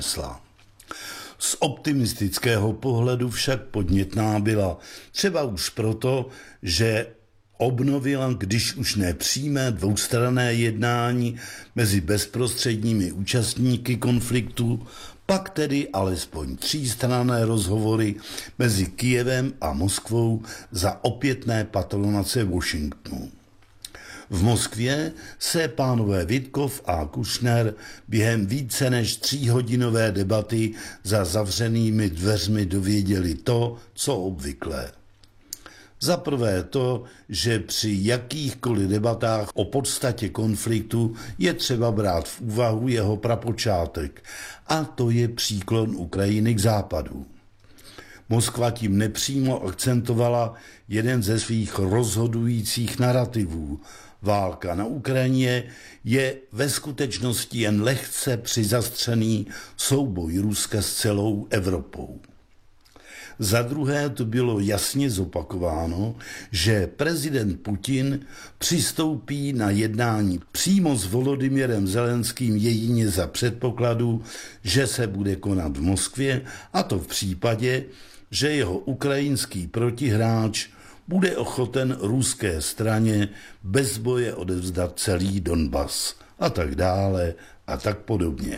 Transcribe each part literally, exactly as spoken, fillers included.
sla. Z optimistického pohledu však podnětná byla třeba už proto, že obnovila, když už ne přímé dvoustranné jednání mezi bezprostředními účastníky konfliktu, pak tedy alespoň třístranné rozhovory mezi Kyjevem a Moskvou za opětné patronace Washingtonu. V Moskvě se pánové Vitkov a Kušner během více než tříhodinové debaty za zavřenými dveřmi dověděli to, co obvyklé. Za prvé to, že při jakýchkoliv debatách o podstatě konfliktu je třeba brát v úvahu jeho prapočátek, a to je příklon Ukrajiny k západu. Moskva tím nepřímo akcentovala jeden ze svých rozhodujících narativů. Válka na Ukrajině je ve skutečnosti jen lehce přizastřený souboj Ruska s celou Evropou. Za druhé to bylo jasně zopakováno, že prezident Putin přistoupí na jednání přímo s Volodymyrem Zelenským jedině za předpokladu, že se bude konat v Moskvě, a to v případě, že jeho ukrajinský protihráč bude ochoten ruské straně bez boje odevzdat celý Donbas a tak dále a tak podobně.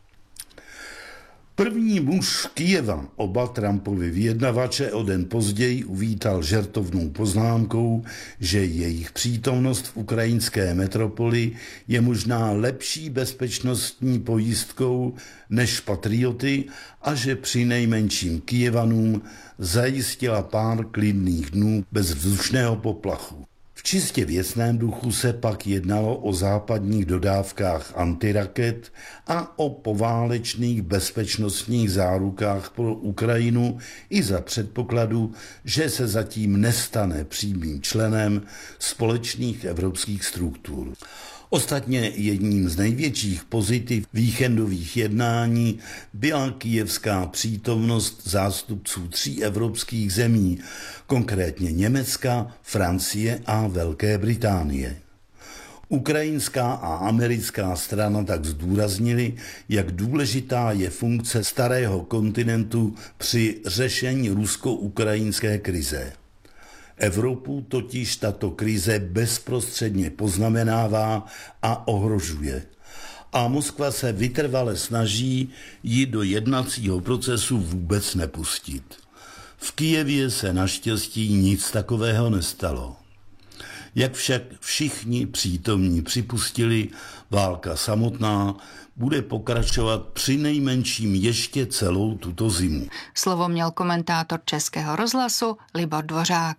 První muž Kyjeva oba Trumpovi vyjednavače o den později uvítal žertovnou poznámkou, že jejich přítomnost v ukrajinské metropoli je možná lepší bezpečnostní pojistkou než patrioty a že při nejmenším Kyjevanům zajistila pár klidných dnů bez vzdušného poplachu. V čistě věcném duchu se pak jednalo o západních dodávkách antiraket a o poválečných bezpečnostních zárukách pro Ukrajinu i za předpokladu, že se zatím nestane přímým členem společných evropských struktur. Ostatně jedním z největších pozitiv víkendových jednání byla kyjevská přítomnost zástupců tří evropských zemí, konkrétně Německa, Francie a Velké Británie. Ukrajinská a americká strana tak zdůraznili, jak důležitá je funkce starého kontinentu při řešení rusko-ukrajinské krize. Evropu totiž tato krize bezprostředně poznamenává a ohrožuje. A Moskva se vytrvale snaží ji do jednacího procesu vůbec nepustit. V Kyjevě se naštěstí nic takového nestalo. Jak však všichni přítomní připustili, válka samotná bude pokračovat přinejmenším ještě celou tuto zimu. Slovo měl komentátor Českého rozhlasu Libor Dvořák.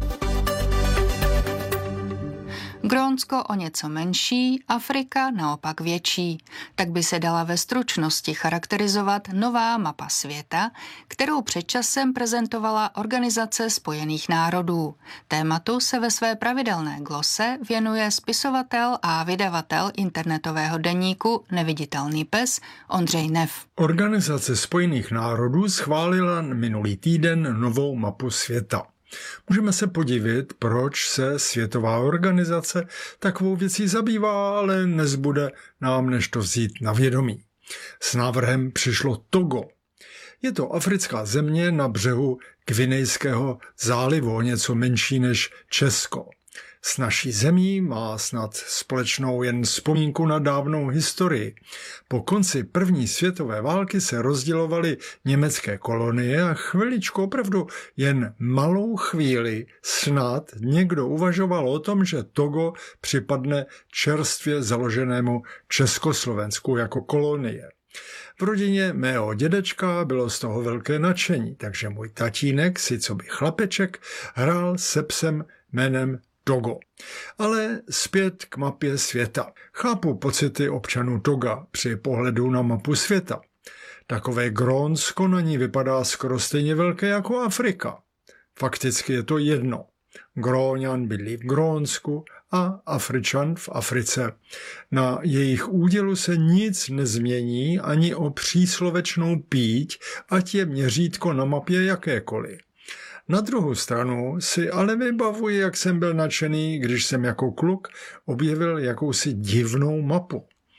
Grónsko o něco menší, Afrika naopak větší. Tak by se dala ve stručnosti charakterizovat nová mapa světa, kterou před časem prezentovala Organizace spojených národů. Tématu se ve své pravidelné glose věnuje spisovatel a vydavatel internetového deníku Neviditelný pes Ondřej Neff. Organizace spojených národů schválila minulý týden novou mapu světa. Můžeme se podivit, proč se světová organizace takovou věcí zabývá, ale nezbude nám než to vzít na vědomí. S návrhem přišlo Togo. Je to africká země na břehu Gvinejského zálivu, něco menší než Česko. S naší zemí má snad společnou jen vzpomínku na dávnou historii. Po konci první světové války se rozdělovaly německé kolonie a chviličku, opravdu jen malou chvíli, snad někdo uvažoval o tom, že Togo připadne čerstvě založenému Československu jako kolonie. V rodině mého dědečka bylo z toho velké nadšení, takže můj tatínek si coby chlapeček hrál se psem jménem Togo. Ale zpět k mapě světa. Chápu pocity občanů Toga při pohledu na mapu světa. Takové Grónsko na ní vypadá skoro stejně velké jako Afrika. Fakticky je to jedno. Gróňan bydlí v Grónsku a Afričan v Africe. Na jejich údělu se nic nezmění ani o příslovečnou píď, ať je měřítko na mapě jakékoliv. Na druhou stranu si ale vybavuji, jak jsem byl nadšený, když jsem jako kluk objevil jakousi divnou mapu.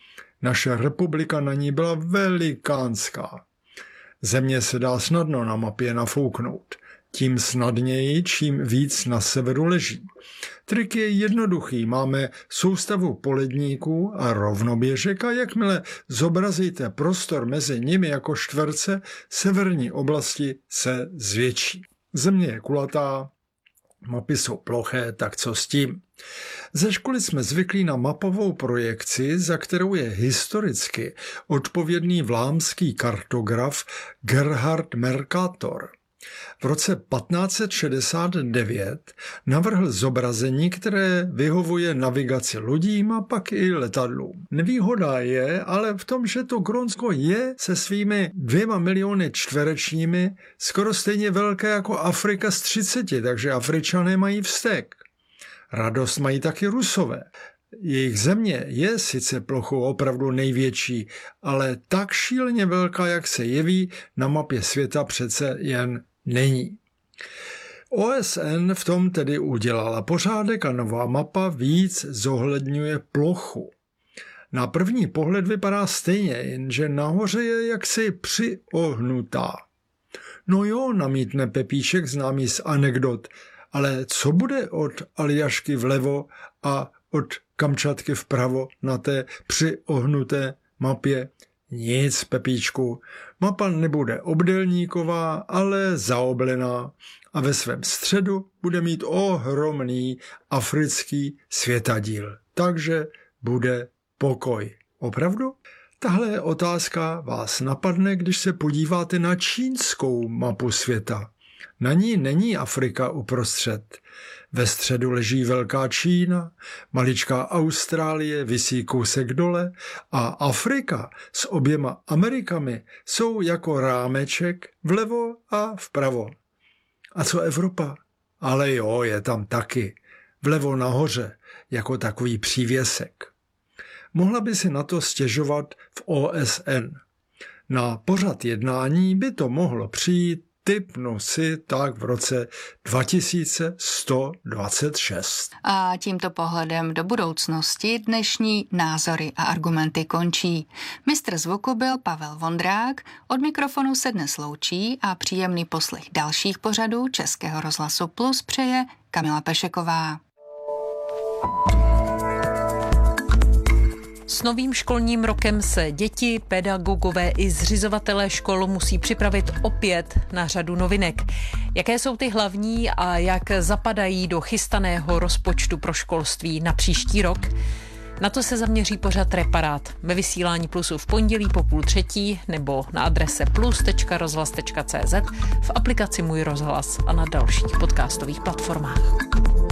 Naše republika na ní byla velikánská. Země se dá snadno na mapě nafouknout. Tím snadněji, čím víc na severu leží. Trik je jednoduchý. Máme soustavu poledníků a rovnoběžek a jakmile zobrazíte prostor mezi nimi jako čtverce, severní oblasti se zvětší. Země je kulatá, mapy jsou ploché, tak co s tím? Ze školy jsme zvyklí na mapovou projekci, za kterou je historicky odpovědný vlámský kartograf Gerhard Mercator. V roce patnáct set šedesát devět navrhl zobrazení, které vyhovuje navigaci lodím a pak i letadlům. Nevýhoda je ale v tom, že to Grónsko je se svými dvěma miliony čtverečními skoro stejně velké jako Afrika z třiceti, takže Afričané mají vztek. Radost mají taky Rusové. Jejich země je sice plochou opravdu největší, ale tak šíleně velká, jak se jeví, na mapě světa přece jen není. O S N v tom tedy udělala pořádek a nová mapa víc zohledňuje plochu. Na první pohled vypadá stejně, jenže nahoře je jaksi přiohnutá. No jo, namítne Pepíček, známý z anekdot, ale co bude od Aljašky vlevo a od Kamčatky vpravo na té přiohnuté mapě? Nic, Pepíčku. Mapa nebude obdélníková, ale zaoblená a ve svém středu bude mít ohromný africký světadíl. Takže bude pokoj. Opravdu? Tahle otázka vás napadne, když se podíváte na čínskou mapu světa. Na ní není Afrika uprostřed. Ve středu leží velká Čína, maličká Austrálie visí kousek dole a Afrika s oběma Amerikami jsou jako rámeček vlevo a vpravo. A co Evropa? Ale jo, je tam taky. Vlevo nahoře, jako takový přívěsek. Mohla by si na to stěžovat v O S N. Na pořad jednání by to mohlo přijít, tipnu si, tak v roce dva tisíce sto dvacet šest. A tímto pohledem do budoucnosti dnešní názory a argumenty končí. Mistr zvuku byl Pavel Vondrák, od mikrofonu se dnes loučí a příjemný poslech dalších pořadů Českého rozhlasu Plus přeje Kamila Pešeková. S novým školním rokem se děti, pedagogové i zřizovatelé škol musí připravit opět na řadu novinek. Jaké jsou ty hlavní a jak zapadají do chystaného rozpočtu pro školství na příští rok? Na to se zaměří pořad Reparát ve vysílání Plusu v pondělí po půl třetí nebo na adrese plus tečka rozhlas tečka cé zet, v aplikaci Můj rozhlas a na dalších podcastových platformách.